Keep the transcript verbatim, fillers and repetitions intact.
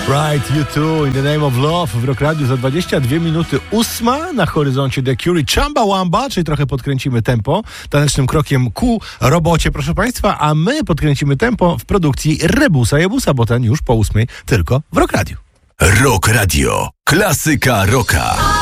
Right, you too, in the name of love w Rock Radio za dwadzieścia dwie minuty ósma na horyzoncie The Cure, Chamba Wamba, czyli trochę podkręcimy tempo tanecznym krokiem ku robocie, proszę Państwa, a my podkręcimy tempo w produkcji Rebusa Jebusa, bo ten już po ósmej tylko w Rock Radio. Rock Radio, klasyka rocka.